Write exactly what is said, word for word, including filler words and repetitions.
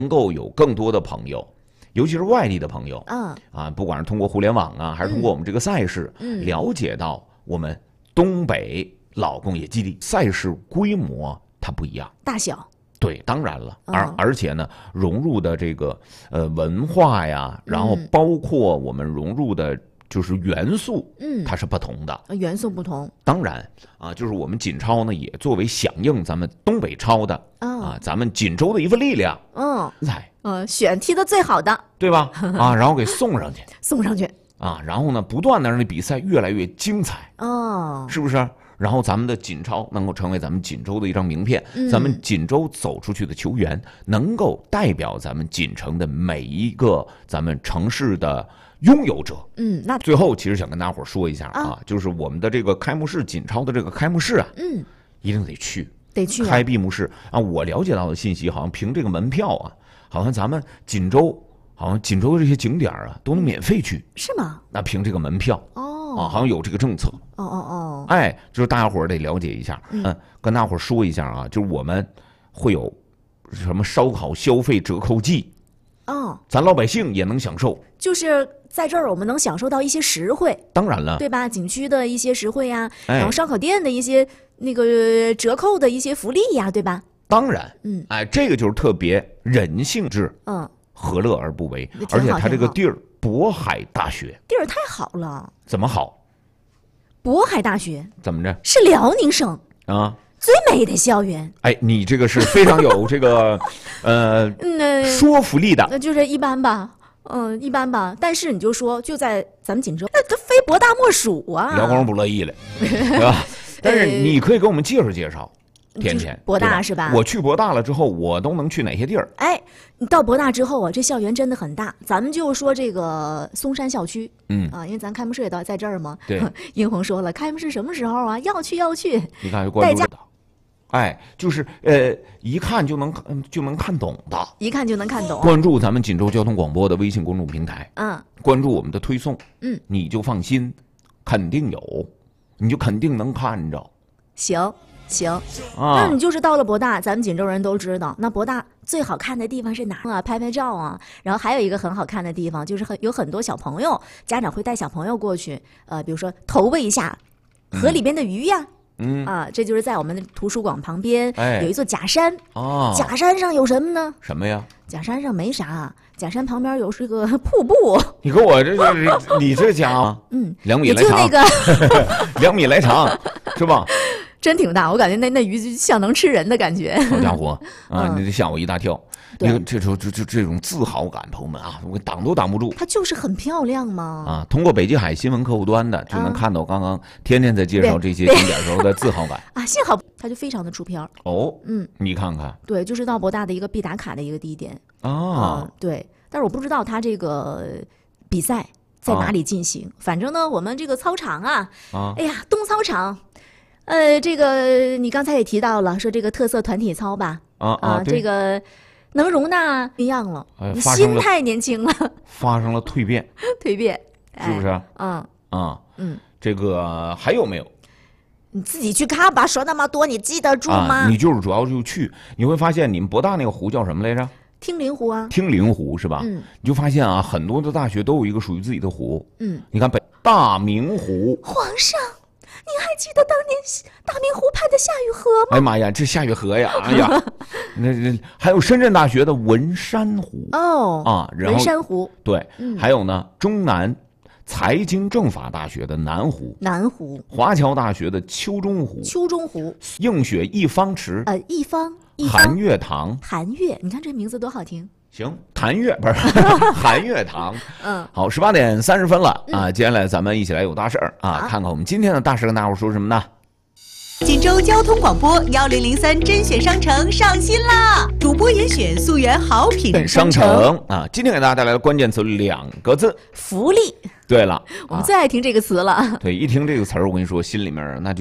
能够有更多的朋友，尤其是外地的朋友， 嗯啊，不管是通过互联网啊，还是通过我们这个赛事， 嗯， 了解到我们东北老工业基地赛事规模它不一样， 大小。 对，当然了， 嗯而而且呢，融入的这个呃文化呀，然后嗯包括我们融入的就是元素， 嗯， 它是不同的。 元素不同。 当然啊，就是我们锦超呢，也作为响应咱们东北超的啊啊，咱们锦州的一份力量， 嗯来， 呃，选踢得最好的对吧？啊，然后给送上去送上去。 啊，然后呢，不断的让这比赛越来越精彩， 哦， 是不是？然后咱们的锦超能够成为咱们锦州的一张名片， 嗯咱们锦州走出去的球员能够代表咱们锦城的每一个咱们城市的拥有者。 嗯，那最后其实想跟大伙儿说一下啊， 啊就是我们的这个开幕式，锦超的这个开幕式啊， 嗯一定得去。 得去啊开闭幕式啊，我了解到的信息好像凭这个门票啊，好像咱们锦州好像锦州的这些景点啊都能免费去。 是吗？ 那凭这个门票哦啊，好像有这个政策。 哦哦哦， 哎，就是大家伙儿得了解一下，嗯，跟大伙儿说一下啊，就是我们会有什么烧烤消费折扣季， 哦， 咱老百姓也能享受。 就是在这儿我们能享受到一些实惠， 当然了， 对吧？景区的一些实惠呀， 哎然后烧烤店的一些那个折扣的一些福利呀，对吧？ 当然， 嗯， 哎，这个就是特别人性质， 嗯， 何乐而不为？ 挺好而且它这个挺好地儿，渤海大学地儿太好了。 怎么好？ 渤海大学怎么着是辽宁省啊？ 最美的校园。 哎，你这个是非常有这个呃嗯，那说服力的。 那就是一般吧，嗯，一般吧。但是你就说，就在咱们锦州，那这非博大莫属啊。 辽工不乐意了，对吧？但是你可以给我们介绍介绍，甜甜， 博大对是吧我去博大了之后，我都能去哪些地儿？ 哎，你到博大之后啊，这校园真的很大。咱们就说这个松山校区， 嗯啊，因为咱开幕式也到在这儿嘛。 对， 英红说了，开幕式什么时候啊？要去要去。 你看就关注的，哎，就是呃，一看就能看就能看懂的， 一看就能看懂。 关注咱们锦州交通广播的微信公众平台， 嗯关注我们的推送， 嗯， 你就放心，肯定有，你就肯定能看着行行，那啊你。就是到了博大，咱们锦州人都知道，那博大最好看的地方是哪儿啊？拍拍照啊。然后还有一个很好看的地方，就是很有很多小朋友，家长会带小朋友过去，呃，比如说投喂一下河里边的鱼呀。 嗯啊，这就是在我们的图书馆旁边、 哎有一座假山， 啊， 假山上有什么呢？ 什么呀？ 假山上没啥，假山旁边有这个瀑布， 你给我这这你这家伙， 嗯， 两米也就来长， 那个两米来长，是吧？ 真挺大，我感觉那那鱼就像能吃人的感觉。 好家伙啊！ 嗯你这吓我一大跳。 对那个这种这这这种自豪感，朋友们啊，我挡都挡不住它就是很漂亮嘛。 啊！通过北极海新闻客户端的，就能啊看到刚刚天天在介绍这些景点时候的自豪感。 啊，幸好它就非常的出片儿。 哦， 嗯， 你看看对，就是到博大的一个必打卡的一个地点。 啊嗯，对，但是我不知道它这个比赛在哪里进行。反正呢，我们这个操场啊， 啊哎呀，东操场，呃，这个你刚才也提到了，说这个特色团体操吧， 啊啊！ 这个能容纳不一样了， 哎发生了心态年轻了， 发生了蜕变， 蜕变， 是不是？ 哎？嗯啊， 嗯， 这个还有没有你自己去看吧，说那么多，你记得住吗？ 啊？你就是主要就去，你会发现你们博大那个湖叫什么来着？ 听灵湖啊， 听灵湖是吧？ 嗯你就发现啊，很多的大学都有一个属于自己的湖。 嗯， 你看北大明湖， 皇上，您还记得当年大明湖畔的夏雨荷吗？ 哎呀妈呀，这夏雨荷呀，哎呀，那那还有深圳大学的文山湖哦， 啊，然文后山湖、 对， 嗯还有呢，中南财经政法大学的南湖， 南湖、 华侨大学的丘中湖， 秋中湖， 映雪一方池， 呃，一方一寒方月堂， 寒月，你看这名字多好听。 行，谭月不是寒月堂。 嗯， 好，十八点三十分了啊！接下来咱们一起来有大事儿啊， 好看看我们今天的大事跟大伙说什么呢？ 锦州交通广播幺零零三甄选商城上新啦！主播严选溯源好品商商城啊，今天给大家带来的关键词两个字。 福利， 对了， 我们啊最爱听这个词了。 对，一听这个词儿，我跟你说，心里面那就